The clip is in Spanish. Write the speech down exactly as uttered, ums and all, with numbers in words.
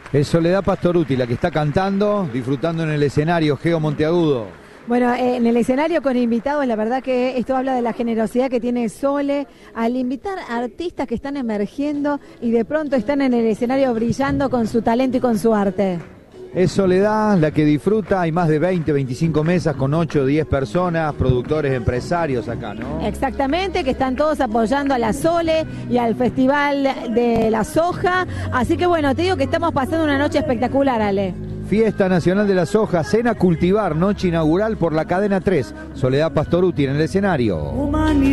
Es Soledad Pastorutti la que está cantando, disfrutando en el escenario. Geo Monteagudo. Bueno, eh, en el escenario con invitados, la verdad que esto habla de la generosidad que tiene Sole al invitar a artistas que están emergiendo y de pronto están en el escenario brillando con su talento y con su arte. Es Soledad la que disfruta, hay más de veinte, veinticinco mesas con ocho o diez personas, productores, empresarios acá, ¿no? Exactamente, que están todos apoyando a la Sole y al Festival de la Soja. Así que bueno, te digo que estamos pasando una noche espectacular, Ale. Fiesta Nacional de la Soja, Cena Cultivar, noche inaugural por la Cadena tres. Soledad Pastorutti en el escenario.